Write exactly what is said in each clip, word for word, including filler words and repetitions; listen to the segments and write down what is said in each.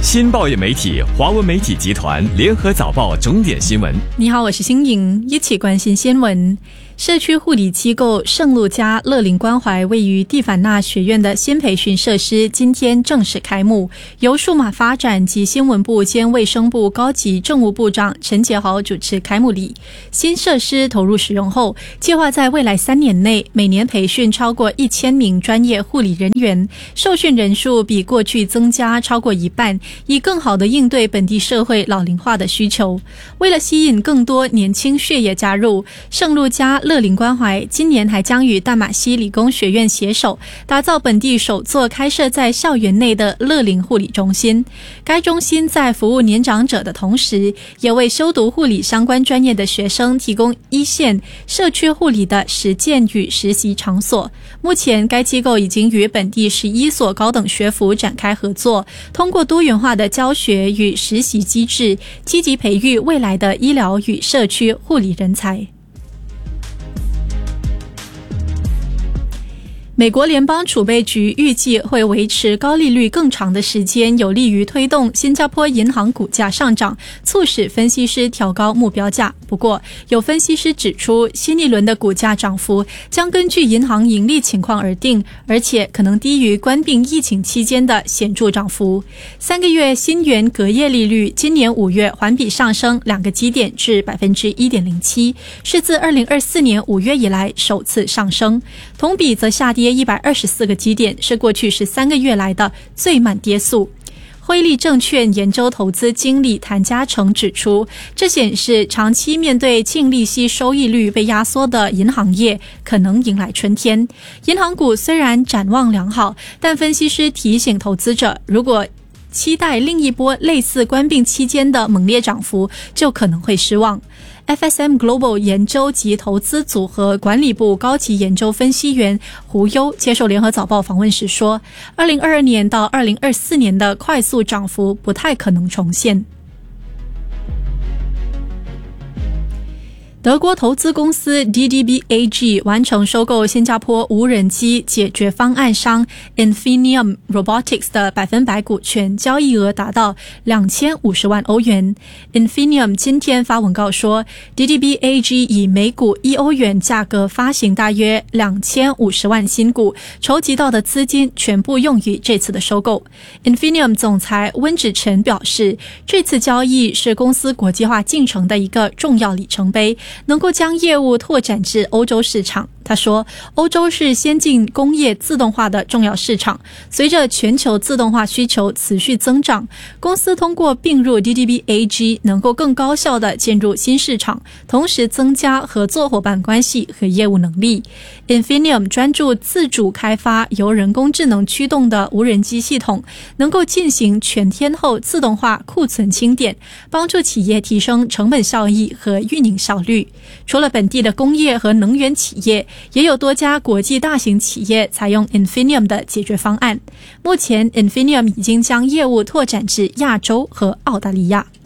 新报业媒体华文媒体集团联合早报重点新闻。 你好，我是新颖，一起关心新闻。社区护理机构圣路加乐龄关怀位于蒂凡纳学院的新培训设施今天正式开幕，由数码发展及新闻部兼卫生部高级政务部长陈杰豪主持开幕礼。新设施投入使用后，计划在未来三年内每年培训超过一千名专业护理人员，受训人数比过去增加超过一半，以更好地应对本地社会老龄化的需求。为了吸引更多年轻血液加入，圣路加乐龄关怀今年还将与淡马锡理工学院携手，打造本地首座开设在校园内的乐龄护理中心。该中心在服务年长者的同时，也为修读护理相关专业的学生提供一线社区护理的实践与实习场所。目前该机构已经与本地十一所高等学府展开合作，通过多元化的教学与实习机制，积极培育未来的医疗与社区护理人才。美国联邦储备局预计会维持高利率更长的时间，有利于推动新加坡银行股价上涨，促使分析师调高目标价。不过，有分析师指出，新一轮的股价涨幅将根据银行盈利情况而定，而且可能低于冠病疫情期间的显著涨幅。三个月新元隔夜利率今年五月环比上升两个基点至 百分之一点零七， 是自二零二四年五月以来首次上升，同比则下跌一百二十四个基点，是过去十三个月来的最慢跌速。辉利证券研究投资经理谭家成指出，这显示长期面对净利息收益率被压缩的银行业可能迎来春天。银行股虽然展望良好，但分析师提醒投资者，如果期待另一波类似冠病期间的猛烈涨幅，就可能会失望。F S M Global 研究及投资组合管理部高级研究分析员胡优接受联合早报访问时说，二零二二年到二零二四年的快速涨幅不太可能重现。德国投资公司 D D B A G 完成收购新加坡无人机解决方案商 Infinium Robotics 的百分百股权，交易额达到两千五十万欧元。Infinium 今天发文告说， D D B A G 以每股一欧元价格发行大约两千五十万新股，筹集到的资金全部用于这次的收购。Infinium 总裁温子成表示，这次交易是公司国际化进程的一个重要里程碑，能够将业务拓展至欧洲市场。他说，欧洲是先进工业自动化的重要市场，随着全球自动化需求持续增长，公司通过并入 D D B A G 能够更高效地进入新市场，同时增加合作伙伴关系和业务能力。Infinium 专注自主开发由人工智能驱动的无人机系统，能够进行全天候自动化库存清点，帮助企业提升成本效益和运营效率。除了本地的工业和能源企业，也有多家国际大型企业采用 Infinium 的解决方案。目前 Infinium 已经将业务拓展至亚洲和澳大利亚。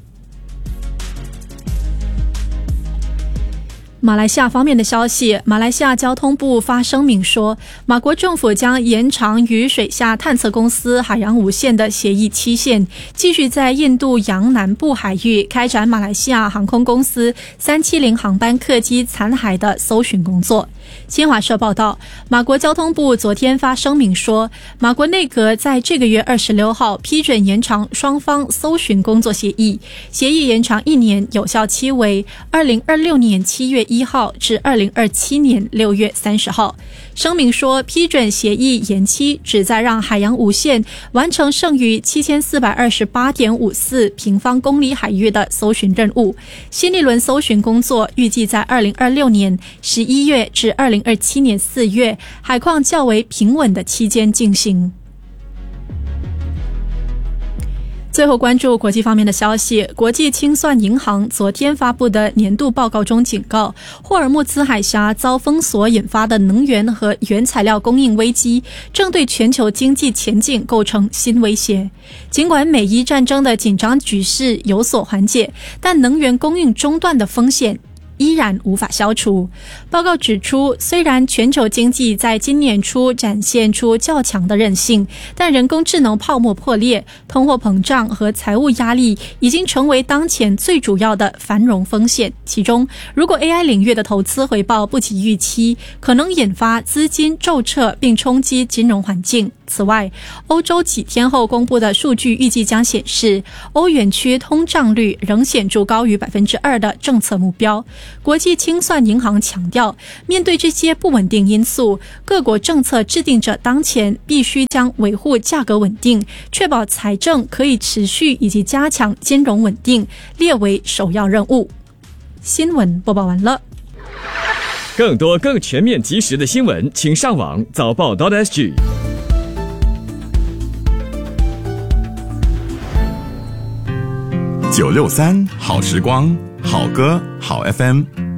马来西亚方面的消息，马来西亚交通部发声明说，马国政府将延长与水下探测公司海洋无线的协议期限，继续在印度洋南部海域开展马来西亚航空公司三七零航班客机残骸的搜寻工作。新华社报道，马国交通部昨天发声明说，马国内阁在这个月二十六号批准延长双方搜寻工作协议，协议延长一年，有效期为二零二六年七月一号至二零二七年六月三十号。声明说，批准协议延期旨在让海洋无线完成剩余七千四百二十八点五四平方公里海域的搜寻任务。新一轮搜寻工作预计在二零二六年十一月至二零二七年四月海况较为平稳的期间进行。最后关注国际方面的消息，国际清算银行昨天发布的年度报告中警告，霍尔木兹海峡遭封锁引发的能源和原材料供应危机正对全球经济前景构成新威胁。尽管美伊战争的紧张局势有所缓解，但能源供应中断的风险依然无法消除。报告指出，虽然全球经济在今年初展现出较强的韧性，但人工智能泡沫破裂、通货膨胀和财务压力已经成为当前最主要的繁荣风险。其中，如果 A I 领域的投资回报不及预期，可能引发资金骤撤并冲击金融环境。此外，欧洲几天后公布的数据预计将显示，欧元区通胀率仍显著高于 百分之二 的政策目标。国际清算银行强调，面对这些不稳定因素，各国政策制定者当前必须将维护价格稳定、确保财政可以持续以及加强金融稳定列为首要任务。新闻播报完了。 更多更全面及时的新闻，请上网早报 .sg。 九六三好时光，好歌好 F M。